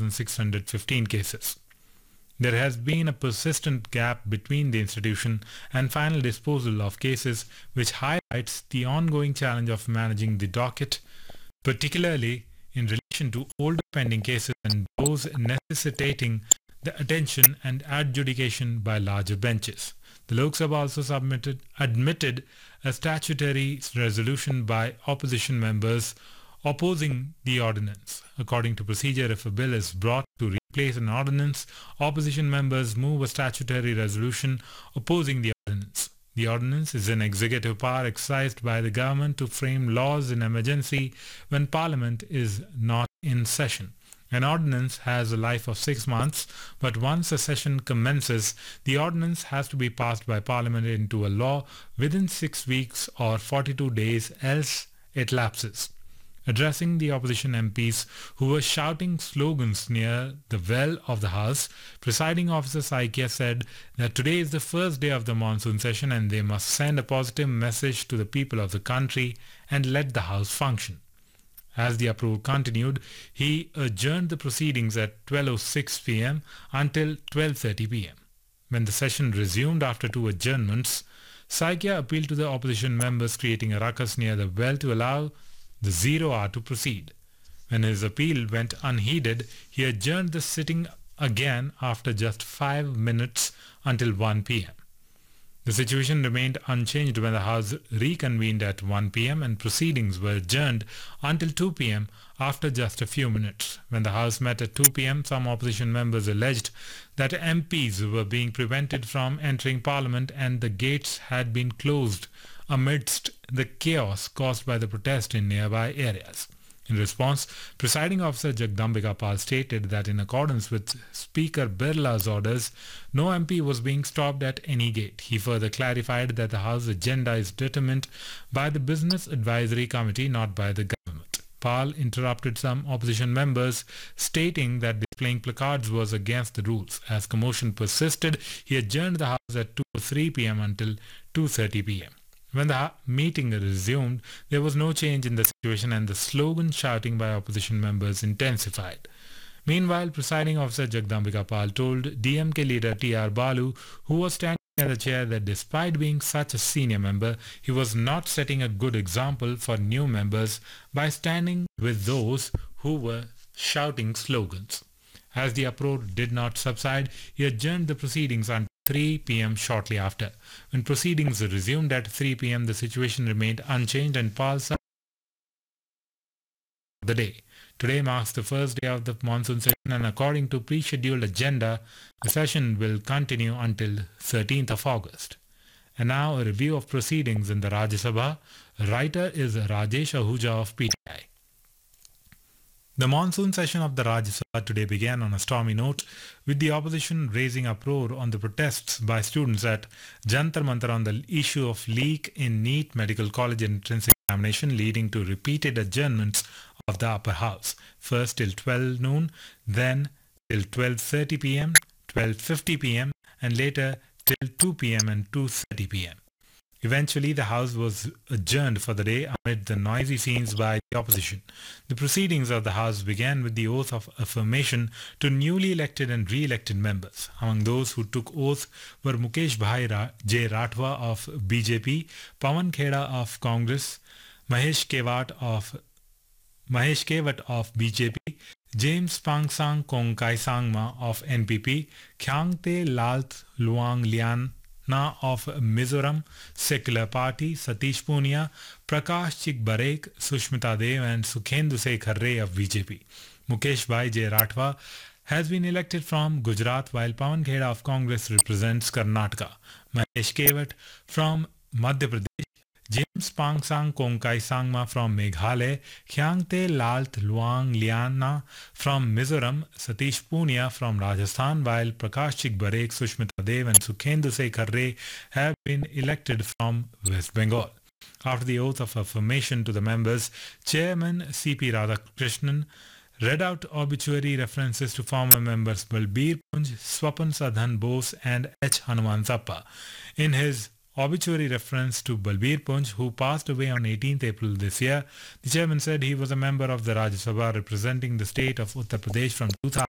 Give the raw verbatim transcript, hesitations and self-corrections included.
thousand six hundred fifteen cases. There has been a persistent gap between the institution and final disposal of cases, which highlights the ongoing challenge of managing the docket, particularly in relation to older pending cases and those necessitating the attention and adjudication by larger benches. The Lok Sabha also submitted, admitted a statutory resolution by opposition members opposing the ordinance. According to procedure, if a bill is brought to replace an ordinance, opposition members move a statutory resolution opposing the ordinance. The ordinance is an executive power exercised by the government to frame laws in emergency when Parliament is not in session. An ordinance has a life of six months, but once a session commences, the ordinance has to be passed by Parliament into a law within six weeks or forty-two days, else it lapses. Addressing the opposition M Ps who were shouting slogans near the well of the House, Presiding Officer Saikia said that today is the first day of the monsoon session and they must send a positive message to the people of the country and let the House function. As the uproar continued, he adjourned the proceedings at twelve oh six p m until twelve thirty p m When the session resumed after two adjournments, Saikia appealed to the opposition members, creating a ruckus near the well to allow the zero hour to proceed. When his appeal went unheeded, he adjourned the sitting again after just five minutes until one p m The situation remained unchanged when the House reconvened at one p m and proceedings were adjourned until two p m after just a few minutes. When the House met at two p m, some opposition members alleged that M Ps were being prevented from entering Parliament and the gates had been closed amidst the chaos caused by the protest in nearby areas. In response, Presiding Officer Jagdambika Pal stated that in accordance with Speaker Birla's orders, no M P was being stopped at any gate. He further clarified that the House agenda is determined by the Business Advisory Committee, not by the government. Pal interrupted some opposition members, stating that displaying placards was against the rules. As commotion persisted, he adjourned the House at two oh three p m until two thirty p m When the meeting resumed, there was no change in the situation and the slogan shouting by opposition members intensified. Meanwhile, Presiding Officer Jagdambika Pal told D M K leader T R Balu, who was standing at the chair, that despite being such a senior member, he was not setting a good example for new members by standing with those who were shouting slogans. As the uproar did not subside, he adjourned the proceedings until three p m shortly after. When proceedings resumed at three p m, the situation remained unchanged and Pal said the day. Today marks the first day of the monsoon session and according to pre-scheduled agenda, the session will continue until thirteenth of August. And now a review of proceedings in the Rajya Sabha. Writer is Rajesh Ahuja of P T I. The monsoon session of the Rajya Sabha today began on a stormy note, with the opposition raising uproar on the protests by students at Jantar Mantar on the issue of leak in NEET Medical College entrance examination, leading to repeated adjournments of the upper house, first till twelve noon, then till twelve thirty p m, twelve fifty p m and later till two p m and two thirty p m Eventually, the House was adjourned for the day amid the noisy scenes by the opposition. The proceedings of the House began with the oath of affirmation to newly elected and re-elected members. Among those who took oath were Mukesh Bhai Ra- J. Rathwa of B J P, Pawan Kheda of Congress, Mahesh Kewat of Mahesh Kewat of B J P, James Pangsang Kongkai Sangma of N P P, Khyangte Lalth Luang Lian Na of Mizoram Secular Party, Satish Punia, Prakash Chik Barek, Sushmita Dev and Sukhendu Sekhar Ray of B J P. Mukesh Bhai J. Rathwa has been elected from Gujarat while Pawan Kheda of Congress represents Karnataka. Mahesh Kewat from Madhya Pradesh, James Pangsang Kongkai Sangma from Meghalaya, Khyangte Lalth Luang Liana from Mizoram, Satish Punia from Rajasthan, while Prakash Chik Barek, Sushmita Dev and Sukhendu Sekhar Ray have been elected from West Bengal. After the oath of affirmation to the members, Chairman C P Radhakrishnan read out obituary references to former members Balbir Punj, Swapan Sadhan Bose and H. Hanuman Zappa. In his obituary reference to Balbir Punj, who passed away on eighteenth April this year, the chairman said he was a member of the Rajya Sabha representing the state of Uttar Pradesh from two thousand